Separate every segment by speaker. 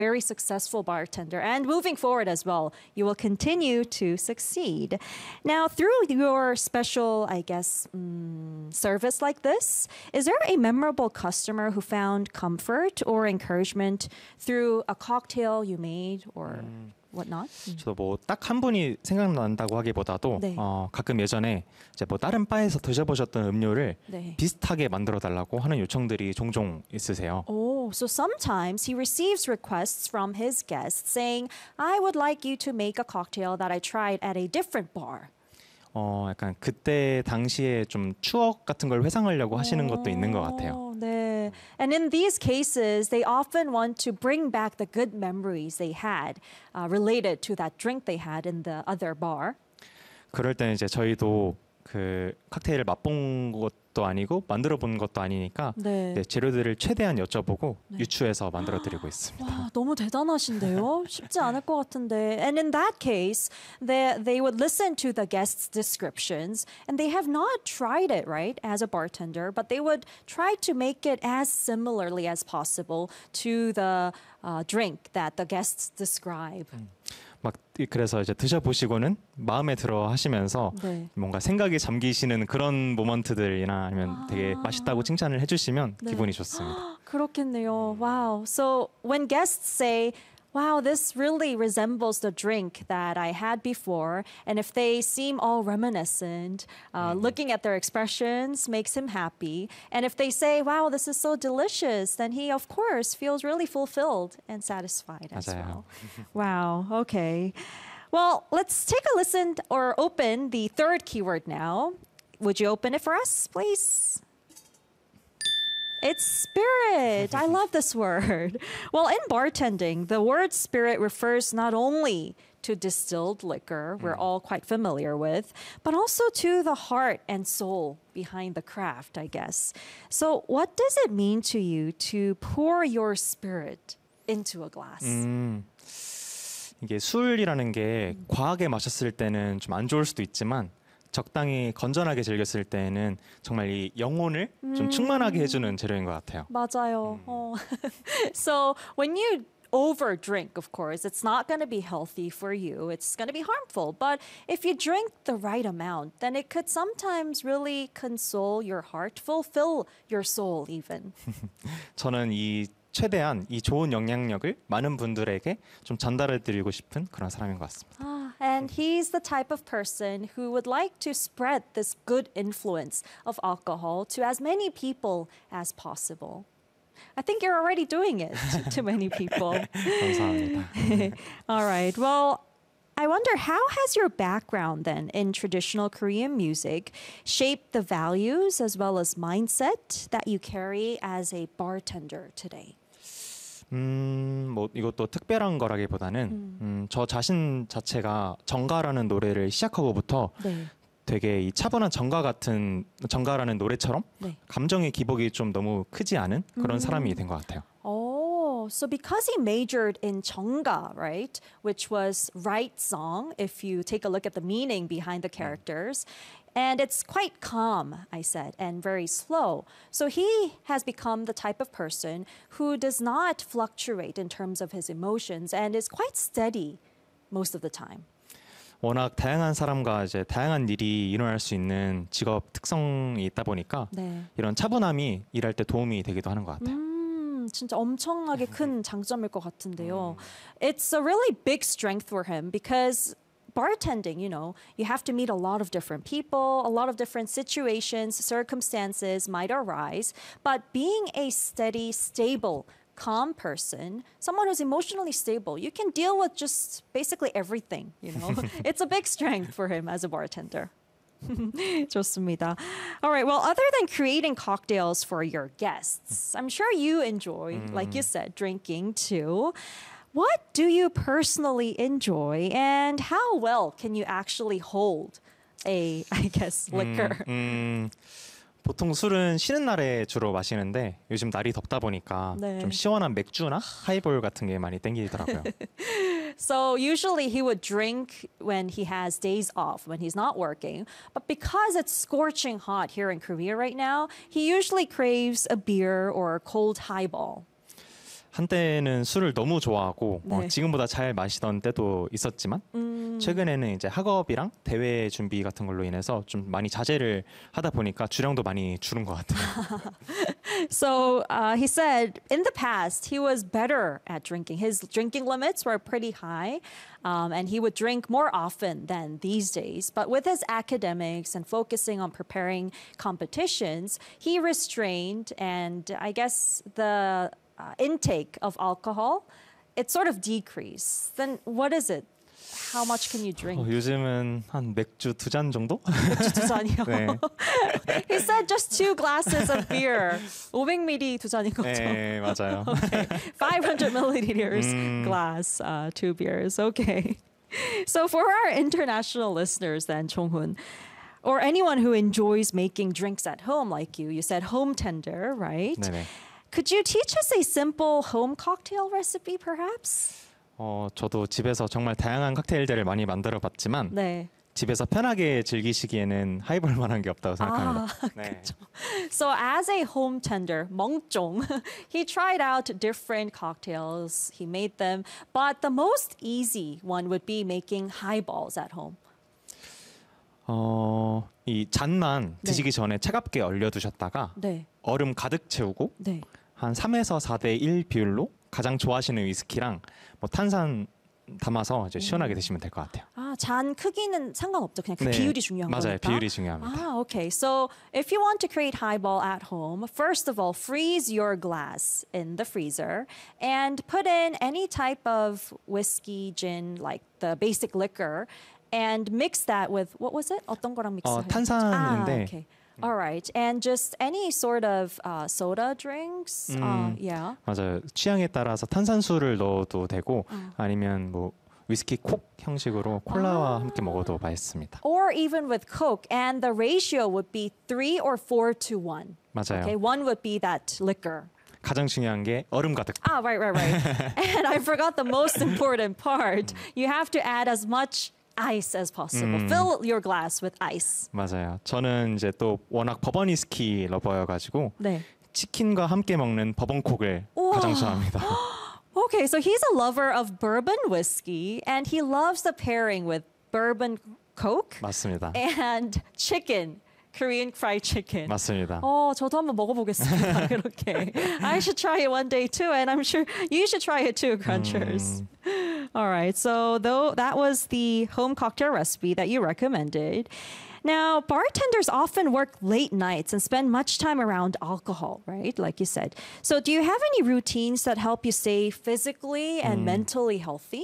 Speaker 1: very successful bartender, and moving forward as well, you will continue to succeed. Now, through your special, I guess, service like this, is there a memorable customer who found comfort or encouragement through a cocktail you made or whatnot?
Speaker 2: 저도 뭐 딱 한 분이 생각난다고 하기보다도
Speaker 1: 네.
Speaker 2: 가끔 예전에 이제 뭐 다른 바에서 드셔보셨던 음료를
Speaker 1: 네.
Speaker 2: 비슷하게 만들어 달라고 하는 요청들이 종종 있으세요.
Speaker 1: Oh, so sometimes he receives requests from his guests saying, I would like you to make a cocktail that I tried at a different bar.
Speaker 2: 약간 그때 당시에 좀 추억 같은 걸 회상하려고 하시는 것도 있는 것 같아요.
Speaker 1: 네. And in these cases, they often want to bring back the good memories they had related to that drink they had in the other bar.
Speaker 2: 그럴 때는 이제 저희도 그 칵테일을 맛본 것도 아니고 만들어 본 것도 아니니까
Speaker 1: 네.
Speaker 2: 네, 재료들을 최대한 여쭤보고 유추해서 만들어 드리고 있습니다.
Speaker 1: 와, 너무 대단하신데요? 쉽지 않을 것 같은데. And in that case, they would listen to the guests' descriptions and they have not tried it, right, as a bartender, but they would try to make it as similarly as possible to the drink that the guests describe.
Speaker 2: 막 그래서 이제 드셔보시고는 마음에 들어 하시면서
Speaker 1: 네.
Speaker 2: 뭔가 생각에 잠기시는 그런 모먼트들이나 아니면 되게 맛있다고 칭찬을 해주시면
Speaker 1: 네.
Speaker 2: 기분이 좋습니다.
Speaker 1: 그렇겠네요. Wow. So when guests say, wow, this really resembles the drink that I had before, and if they seem all reminiscent, looking at their expressions makes him happy. And if they say, wow, this is so delicious, then he, of course, feels really fulfilled and satisfied as
Speaker 2: 맞아요.
Speaker 1: well. Wow. Okay. Well, let's take a listen or open the third keyword now. Would you open it for us, please? It's spirit. I love this word. Well, in bartending, the word spirit refers not only to distilled liquor, we're all quite familiar with, but also to the heart and soul behind the craft, I guess. So, what does it mean to you to pour your spirit into a glass?
Speaker 2: 이게 술이라는 게 과하게 마셨을 때는 좀 안 좋을 수도 있지만 적당히 건전하게 즐겼을 때는 정말 이 영혼을 좀 충만하게 해주는 재료인 것 같아요.
Speaker 1: 맞아요. So when you over drink, of course, it's not going to be healthy for you. It's going to be harmful. But if you drink the right amount, then it could sometimes really console your heart, fulfill your soul even.
Speaker 2: 저는 이 최대한 이 좋은 영향력을 많은 분들에게 좀 전달해 드리고 싶은 그런 사람인 것 같습니다.
Speaker 1: And he's the type of person who would like to spread this good influence of alcohol to as many people as possible. I think you're already doing it to many people.
Speaker 2: 감사합니다.
Speaker 1: All right. Well, I wonder, how has your background then in traditional Korean music shaped the values as well as mindset that you carry as a bartender today?
Speaker 2: 뭐 이것도 특별한 거라기보다는 저 자신 자체가 정가라는 노래를 시작하고부터
Speaker 1: 네.
Speaker 2: 되게 이 차분한 정가라는 노래처럼
Speaker 1: 네.
Speaker 2: 감정의 기복이 좀 너무 크지 않은 그런 사람이 된 것 같아요.
Speaker 1: Oh, so because he majored in 정가, right, which was right song, if you take a look at the meaning behind the characters, and it's quite calm, I said, and very slow. So he has become the type of person who does not fluctuate in terms of his emotions and is quite steady most of the time.
Speaker 2: 워낙 다양한 사람과 이제 다양한 일이 일어날 수 있는 직업 특성이 있다 보니까
Speaker 1: 네.
Speaker 2: 이런 차분함이 일할 때 도움이 되기도 하는 것 같아요.
Speaker 1: 진짜 엄청나게 큰 장점일 것 같은데요. It's a really big strength for him because bartending, you know, you have to meet a lot of different people, a lot of different situations, circumstances might arise, but being a steady, stable, calm person, someone who's emotionally stable, you can deal with just basically everything, you know. It's a big strength for him as a bartender. 좋습니다. All right. Well, other than creating cocktails for your guests, I'm sure you enjoy, like you said, drinking too. What do you personally enjoy, and how well can you actually hold a, I guess, liquor?
Speaker 2: 보통 술은 쉬는 날에 주로 마시는데 요즘 날이 덥다 보니까
Speaker 1: 네.
Speaker 2: 좀 시원한 맥주나 하이볼 같은 게 많이 땡기더라고요.
Speaker 1: So usually he would drink when he has days off, when he's not working. But because it's scorching hot here in Korea right now, he usually craves a beer or a cold highball.
Speaker 2: 한때는 술을 너무 좋아하고
Speaker 1: 네.
Speaker 2: 지금보다 잘 마시던 때도 있었지만 최근에는 이제 학업이랑 대회 준비 같은 걸로 인해서 좀 많이 자제를 하다 보니까 주량도 많이 줄은 것 같아요.
Speaker 1: So he said in the past he was better at drinking. His drinking limits were pretty high, and he would drink more often than these days. But with his academics and focusing on preparing competitions, he restrained, and I guess the intake of alcohol, it sort of decreased. Then what is it? How much can you drink?
Speaker 2: 요즘은 한 맥주 2잔 정도?
Speaker 1: 맥주 두 잔이요.
Speaker 2: 네.
Speaker 1: He said just 2 glasses of beer. 500ml 두 잔인 거죠.
Speaker 2: 네, 맞아요.
Speaker 1: 500 milliliters glass, 2 beers. Okay. So for our international listeners then, Chonghun, or anyone who enjoys making drinks at home like you said home tender, right?
Speaker 2: 네네.
Speaker 1: Could you teach us a simple home cocktail recipe perhaps?
Speaker 2: 저도 집에서 정말 다양한 칵테일들을 많이 만들어 봤지만
Speaker 1: 네.
Speaker 2: 집에서 편하게 즐기시기에는 하이볼만한 게 없다고 생각합니다. 네.
Speaker 1: So as a home tender, 멍종, he tried out different cocktails. He made them, but the most easy one would be making highballs at home.
Speaker 2: 이 잔만
Speaker 1: 네.
Speaker 2: 드시기 전에 차갑게 얼려두셨다가
Speaker 1: 네.
Speaker 2: 얼음 가득 채우고
Speaker 1: 네.
Speaker 2: 한 3에서 4대 1 비율로 가장 좋아하시는 위스키랑 뭐 탄산 담아서 이제 시원하게 드시면 될 것 같아요.
Speaker 1: 아, 잔 크기는 상관없죠. 그냥 그
Speaker 2: 네.
Speaker 1: 비율이 중요한
Speaker 2: 맞아요.
Speaker 1: 거니까.
Speaker 2: 비율이 중요합니다.
Speaker 1: Ah, okay. So if you want to create highball at home, first of all, freeze your glass in the freezer and put in any type of whiskey, gin, like the basic liquor, and mix that with what was it? 어떤 거랑 믹스해요?
Speaker 2: 탄산인데
Speaker 1: okay. All right. And just any sort of soda drinks. Yeah.
Speaker 2: 맞아요. 취향에 따라서 탄산수를 넣어도 되고 아니면 뭐 위스키 콕 형식으로 콜라와 함께 먹어도 맛있습니다.
Speaker 1: Or even with Coke. And the ratio would be 3 or 4 to 1.
Speaker 2: 맞아요.
Speaker 1: Okay. One would be that liquor.
Speaker 2: 가장 중요한 게 얼음 가득.
Speaker 1: Ah, right. And I forgot the most important part. You have to add as much ice as possible. Fill your glass with ice.
Speaker 2: 맞아요. 저는 이제 또 워낙 버번 위스키 러버여가지고
Speaker 1: 네.
Speaker 2: 치킨과 함께 먹는 버번콕을
Speaker 1: 우와.
Speaker 2: 가장 좋아합니다.
Speaker 1: Okay, so he's a lover of bourbon whiskey and he loves the pairing with bourbon Coke
Speaker 2: 맞습니다.
Speaker 1: and chicken, Korean fried chicken.
Speaker 2: 맞습니다.
Speaker 1: 저도 한번 먹어보겠습니다. 그렇게. I should try it one day too, and I'm sure you should try it too, Crunchers. All right, so though that was the home cocktail recipe that you recommended. Now, bartenders often work late nights and spend much time around alcohol, right? Like you said. So, do you have any routines that help you stay physically and mentally healthy?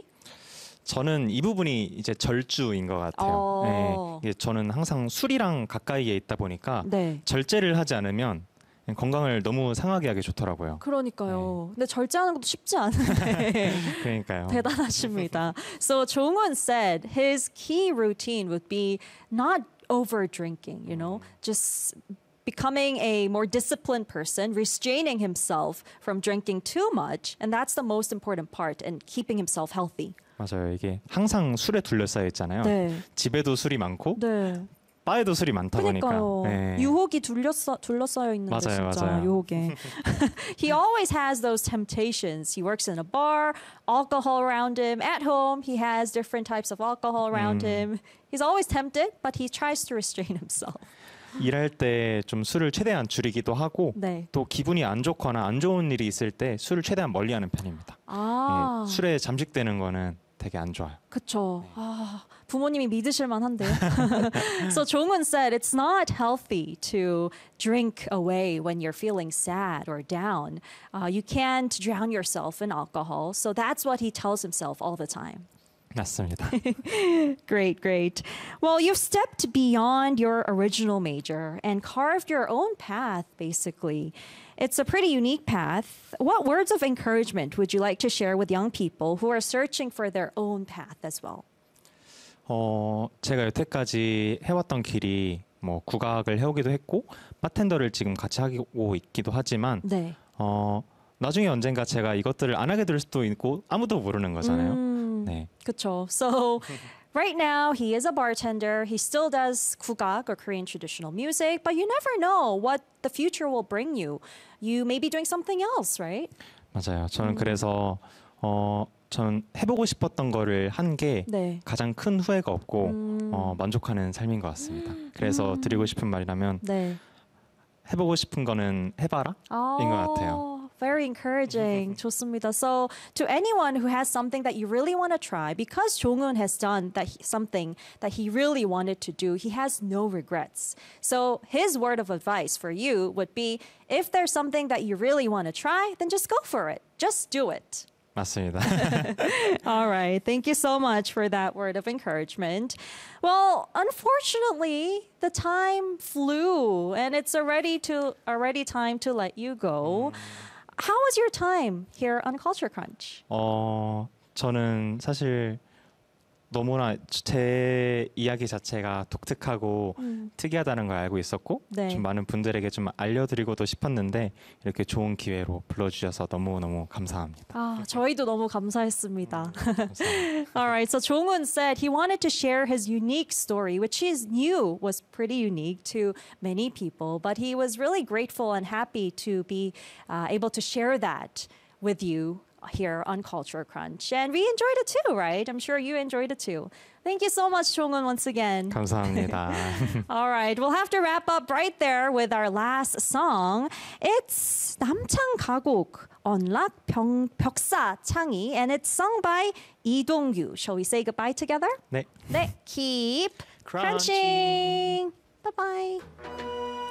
Speaker 2: 저는 이 부분이 이제 절주인 것 같아요. 네, 이게 저는 항상 술이랑 가까이에 있다 보니까
Speaker 1: 네.
Speaker 2: 절제를 하지 않으면 건강을 너무 상하게 하기 좋더라고요.
Speaker 1: 그러니까요. 근데 절제하는 것도 쉽지 않은데.
Speaker 2: 그러니까요.
Speaker 1: 대단하십니다. So Jongwon said his key routine would be not over drinking, just becoming a more disciplined person, restraining himself from drinking too much, and that's the most important part in keeping himself healthy.
Speaker 2: 맞아요. 이게 항상 술에 둘러싸여 있잖아요.
Speaker 1: 네.
Speaker 2: 집에도 술이 많고
Speaker 1: 네.
Speaker 2: 바에도 술이 많다
Speaker 1: 그러니까요.
Speaker 2: 보니까. 네.
Speaker 1: 유혹이 둘러싸여 있는데
Speaker 2: 맞아요,
Speaker 1: 진짜
Speaker 2: 맞아요.
Speaker 1: 유혹에. He always has those temptations. He works in a bar, alcohol around him. At home, he has different types of alcohol around him. He's always tempted, but he tries to restrain himself.
Speaker 2: 일할 때 좀 술을 최대한 줄이기도 하고
Speaker 1: 네.
Speaker 2: 또 기분이 안 좋거나 안 좋은 일이 있을 때 술을 최대한 멀리하는 편입니다.
Speaker 1: 아,
Speaker 2: 예, 술에 잠식되는 거는 되게 안 좋아요.
Speaker 1: 그쵸. 아, 부모님이 믿으실 만한데요. So Jongwon said it's not healthy to drink away when you're feeling sad or down. You can't drown yourself in alcohol. So that's what he tells himself all the time.
Speaker 2: 맞습니다.
Speaker 1: Great. Well, you've stepped beyond your original major and carved your own path, basically. It's a pretty unique path. What words of encouragement would you like to share with young people who are searching for their own path as well?
Speaker 2: 제가 여태까지 해왔던 길이 뭐 국악을 해오기도 했고 바텐더를 지금 같이 하고 있기도 하지만
Speaker 1: 네.
Speaker 2: 나중에 언젠가 제가 이것들을 안 하게 될 수도 있고 아무도 모르는 거잖아요. 네.
Speaker 1: 그쵸. So right now he is a bartender. He still does 국악 or Korean traditional music, but you never know what the future will bring you. You may be doing something else, right?
Speaker 2: 맞아요. 저는 그래서 전 해보고 싶었던 거를 한 게
Speaker 1: 네.
Speaker 2: 가장 큰 후회가 없고 만족하는 삶인 것 같습니다. 그래서 드리고 싶은 말이라면
Speaker 1: 네.
Speaker 2: 해보고 싶은 거는 해봐라 인 것 같아요.
Speaker 1: Very encouraging. 좋습니다. So to anyone who has something that you really want to try, because Jong-un has done something that he really wanted to do, he has no regrets. So his word of advice for you would be, if there's something that you really want to try, then just go for it. Just do it.
Speaker 2: 맞습니다.
Speaker 1: All right. Thank you so much for that word of encouragement. Well, unfortunately, the time flew and it's already time to let you go. How was your time here on Culture Crunch?
Speaker 2: 저는 사실 너무나 제 이야기 자체가 독특하고 특이하다는 걸 알고 있었고
Speaker 1: 네.
Speaker 2: 좀 많은 분들에게 좀 알려드리고도 싶었는데 이렇게 좋은 기회로 불러주셔서 너무너무 감사합니다.
Speaker 1: 저희도 너무 감사했습니다.
Speaker 2: 감사합니다.
Speaker 1: All right. So Jong-un said he wanted to share his unique story, which he knew was pretty unique to many people, but he was really grateful and happy to be able to share that with you here on Culture Crunch. And we enjoyed it too, right? I'm sure you enjoyed it too. Thank you so much, Jong-un, once again.
Speaker 2: 감사합니다.
Speaker 1: All right, we'll have to wrap up right there with our last song. It's 남창 가곡 언락 벽사 창이, and it's sung by 이동규. Shall we say goodbye together?
Speaker 2: 네.
Speaker 1: 네, keep
Speaker 2: Crunching.
Speaker 1: crunching. Bye-bye.